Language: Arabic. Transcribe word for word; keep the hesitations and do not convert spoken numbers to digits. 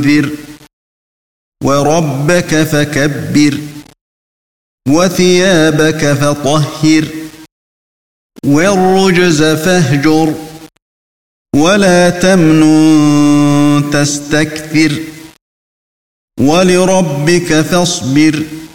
فأنذر وربك فكبر وثيابك فطهر والرجز فاهجر ولا تمنن تستكثر ولربك فاصبر